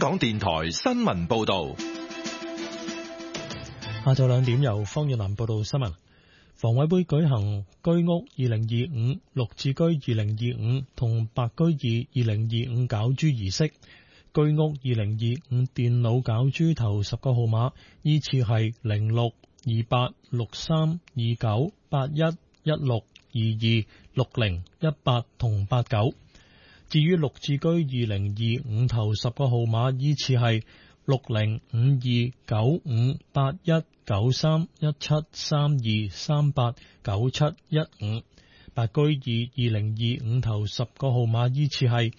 港電台新聞報道。 下晝2點由方遠南報道新聞。房委會舉行居屋2025、綠置居2025同白居二2025攪珠儀式。居屋2025電腦攪珠頭10個號碼依次係06、28、63、29、81、16、22、60、18同89。至於綠置居2025頭10個號碼依次係60、52、95、81、93、17、32、38、97、15。白居二2025頭10個號碼依次係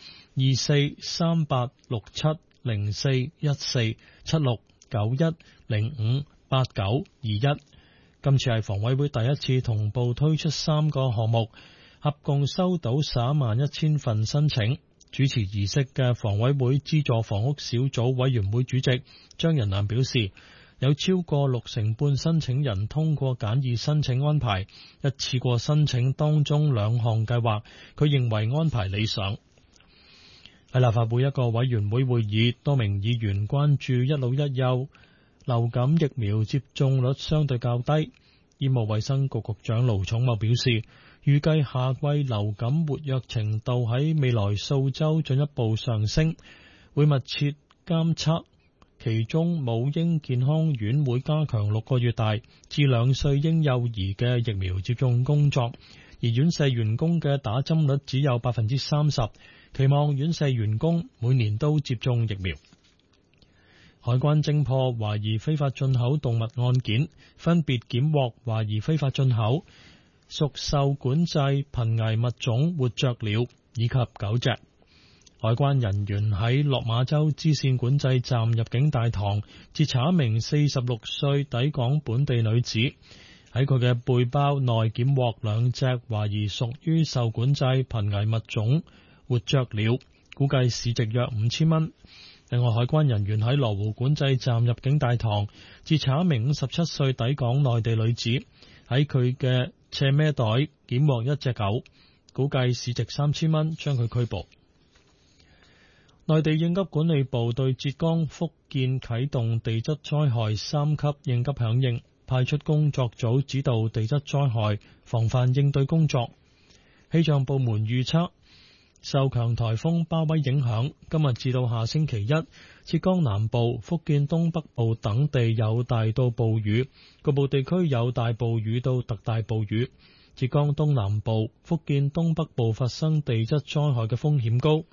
24、38、67、04、14、76、91、05、89、21。今次係房委會第一次同步推出3個項目，合共收到11,1000份申請。主持儀式嘅房委會資助房屋小組委員會主席張仁南表示，有超過60%半申請人通過簡易申請安排，一次過申請當中2項計劃，佢認為安排理想。喺立法會一個委員會會議，多名議員關注一老一幼流感疫苗接種率相對較低。醫務衛生局局長盧寵茂表示，預計夏季流感活躍程度喺未來數週進一步上升，會密切監測。其中母嬰健康院會加強6個月大至2歲嬰幼兒嘅疫苗接種工作，而院舍員工嘅打針率只有 30%， 期望院舍員工每年都接種疫苗。海關偵破懷疑非法進口動物案件，分別檢獲懷疑非法進口屬受管制瀕危物種活雀鳥以及9隻。海關人員喺落馬洲支線管制站入境大堂截查一名46歲抵港本地女子，喺佢嘅背包內檢獲2隻懷疑屬於受管制瀕危物種活雀鳥，估計市值約5000蚊。另外，海關人員喺羅湖管制站入境大堂截查一名57歲抵港內地女子，喺佢嘅斜孭袋檢獲1隻狗，估計市值3000蚊，將佢拘捕。內地應急管理部對浙江、福建啟動地質災害3級應急響應，派出工作組指導地質災害防範應對工作。氣象部門預測，受強颱風巴威影響，今日至到下星期一，浙江南部、福建東北部等地有大到暴雨，局部地區有大暴雨到特大暴雨。浙江東南部、福建東北部發生地質災害嘅風險高。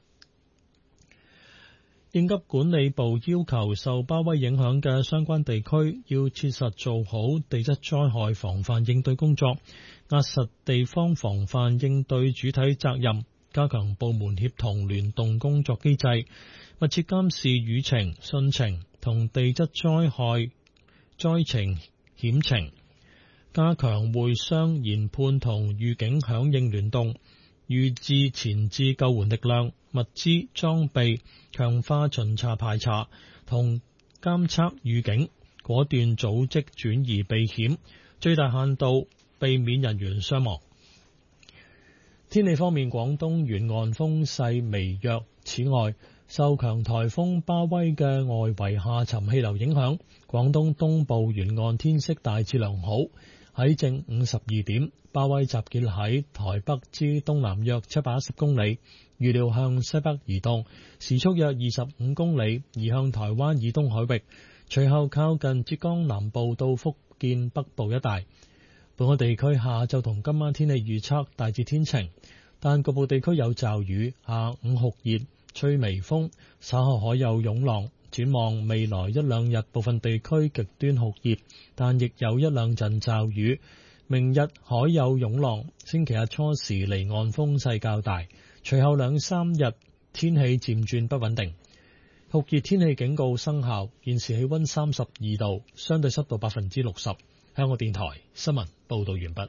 應急管理部要求受巴威影響嘅相關地區要切實做好地質災害防範應對工作，壓實地方防範應對主體責任，加強部門協同聯動工作機制，密切監視雨情、汛情同地質災害災情險情，加強會商研判同預警響應聯動，預置前置救援力量、物資裝備，強化巡查排查同監測預警，果斷組織轉移避險，最大限度避免人員傷亡。天氣方面，廣東沿岸風勢微弱，此外受強颱風巴威嘅外圍下沉氣流影響，廣東東部沿岸天色大致良好。喺正午12點，巴威集結喺台北之東南約710公里，預料向西北移動，時速約25公里，移向台灣以東海域，隨後靠近浙江南部到福建北部一帶。本港地區下晝同今晚天氣預測大致天晴，但局部地區有驟雨，下午酷熱，吹微風，稍後海有湧浪。展望未來1-2日，部分地區極端酷熱，但亦有1-2陣驟雨。明日海有湧浪，星期日初時離岸風勢較大，隨後2-3日天氣漸轉不穩定。酷熱天氣警告生效，現時氣溫32度，相對濕度60%。香港電台新聞報道完畢。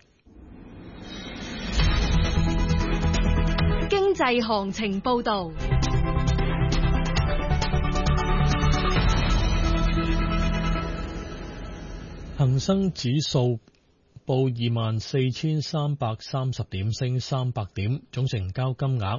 經濟行情報道。 恒生指數報24,330點，升300點，總成交金額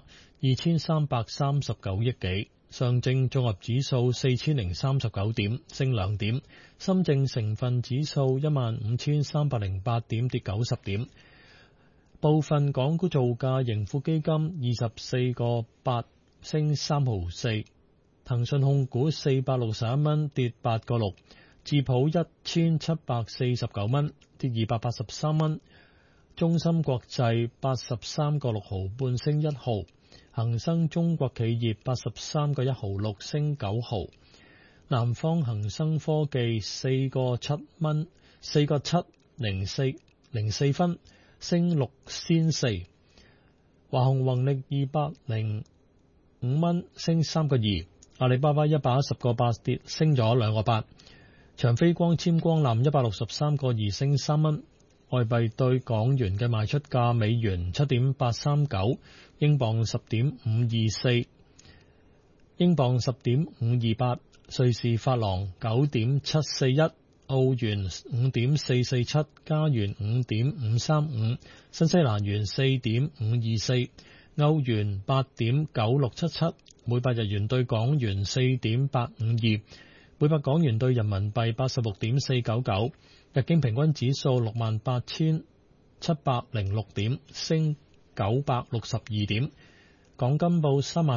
2339億幾。上證綜合指數4039點，升2點。深證成分指數15,308點，跌90點。部分港股造價，盈富基金24個8，升3毫4。騰訊控股461蚊，跌8個6。智普1749蚊，跌283蚊。中芯國際83個6毫半，升1毫。恒生中國企業83個1毫6，升9毫。南方恒生科技4個7蚊，4個7零四分，升6仙4。華虹宏力205蚊，升3個2。阿里巴巴110個8，跌升咗2個8。長飛光纖光纜163個2，升3蚊。外幣對港元嘅賣出價：美元7.839，英鎊10.524，英鎊10.528，瑞士法郎9.741，澳元5.447，加元5.535，新西蘭元4.524，歐元8.9677，每百日元對港元4.852，每百港元對人民幣86.499。日經平均指數68,706點，升962點。港金報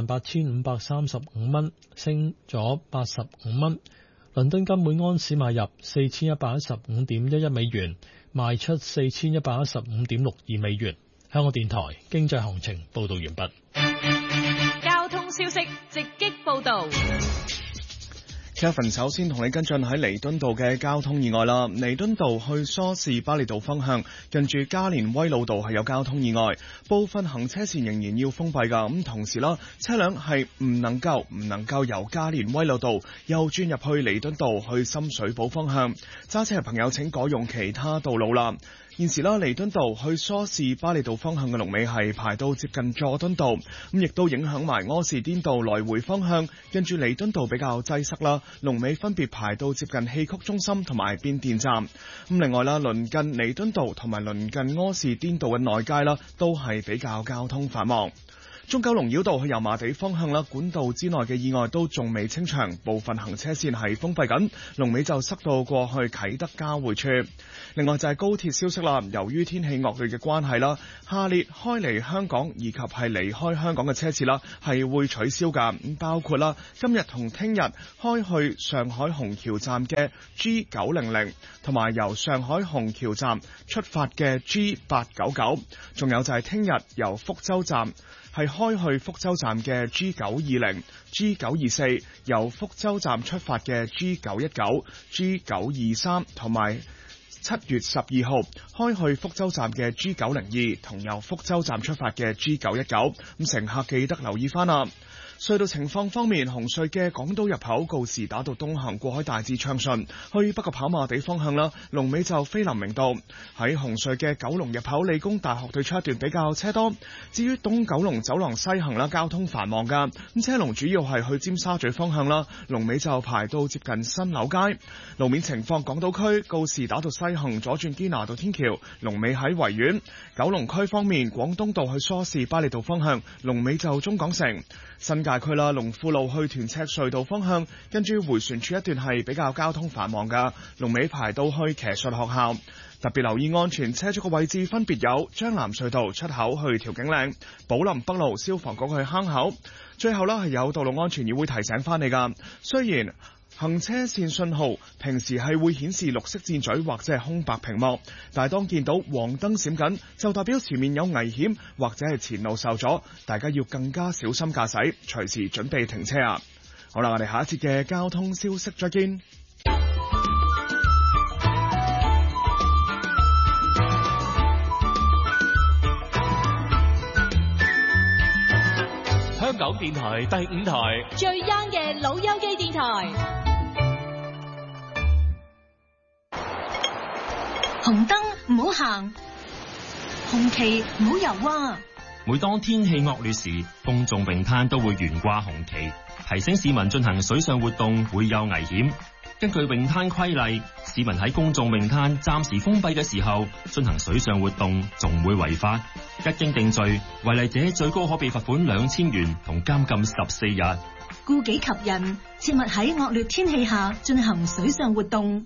38,535蚊，升咗85蚊。倫敦金每安士買入4115.11美元，賣出4115.62美元。香港電台經濟行情報道完畢。 交通消息直擊報道。 Kevin 首先同你跟進喺彌敦道嘅交通意外啦。彌敦道去梳士巴利道方向，近住加連威老道係有交通意外，部分行車線仍然要封閉噶。咁同時啦，車輛係唔能夠由加連威老道右轉入去彌敦道去深水埗方向。揸車嘅朋友請改用其他道路啦。現時啦，彌敦道去梳士巴利道方向嘅龍尾係排到接近佐敦道，咁亦都影響埋柯士甸道來回方向，跟住彌敦道比較擠塞啦，龍尾分別排到接近戲曲中心同埋變電站。咁另外啦，鄰近彌敦道同埋鄰近柯士甸道嘅內街啦，都係比較交通繁忙。中九龍繞道去油麻地方向啦，管道之內嘅意外都仲未清場，部分行車線係封閉緊，龍尾就塞到過去啟德交匯處。另外就係高鐵消息啦，由於天氣惡劣嘅關係啦，下列開離香港以及係離開香港嘅車次啦，係會取消㗎。咁包括啦，今日同聽日開去上海虹橋站嘅 G900，同埋由上海虹橋站出發嘅 G899，仲有就係聽日由福州站係開去福州站嘅 G920、G924，由福州站出發嘅 G919、G923，同埋7月12號開去福州站嘅 G902，同由福州站出發嘅 G919。咁乘客記得留意翻啦。隧道情況方面，紅隧嘅港島入口告士打道東行過海大致暢順，去北角跑馬地方向啦，龍尾就菲林明道。喺紅隧嘅九龍入口理工大學對出一段比較車多。至於東九龍走廊西行啦，交通繁忙噶，咁車龍主要係去尖沙咀方向啦，龍尾就排到接近新樓街。路面情況，港島區告士打道西行左轉堅拿道天橋，龍尾喺維園。九龍區方面，廣東道去梳士巴利道方向，龍尾就中港城。新界區啦，龍富路去屯赤隧道方向，跟住迴旋處一段係比較交通繁忙噶，龍尾排到去騎術學校。特別留意安全車速嘅位置分別有將藍隧道出口去調景嶺、寶林北路消防局去坑口。最後啦，係有道路安全議會提醒翻你噶，雖然行車線信號平時係會顯示綠色箭嘴或者係空白屏幕，但係當見到黃燈閃緊，就代表前面有危險或者係前路受阻，大家要更加小心駕駛，隨時準備停車啊！好啦，我哋下一節嘅交通消息再見。 香港電台第5台最 young 嘅老友記電台。紅燈唔好行，紅旗唔好游啊！ 每當天氣惡劣時，公眾泳灘都會懸掛紅旗，提醒市民進行水上活動會有危險。 根據泳灘規例，市民喺公眾泳灘暫時封閉嘅時候進行水上活動，仲會違法。一經定罪，違例者最高可被罰款2000元同監禁14日。 顧己及人，切勿喺惡劣天氣下進行水上活動。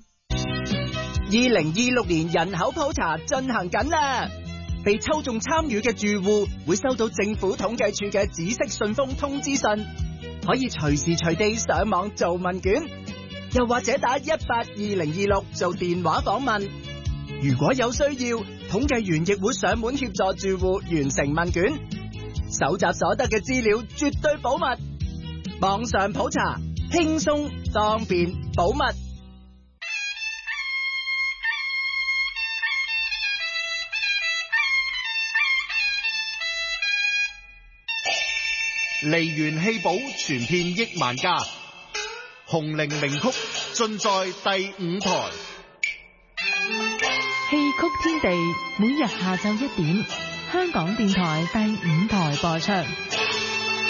2026年人口普查進行緊啦，被抽中參與嘅住戶會收到政府統計處嘅紫色信封通知信，可以隨時隨地上網做問卷，又或者打182-026做電話訪問。如果有需要，統計員亦會上門協助住戶完成問卷。搜集所得嘅資料絕對保密，網上普查輕鬆方便保密。 梨園戲寶傳遍億萬家，紅伶名曲盡在第5台。 戲曲天地每日下晝1點，香港電台第5台播出。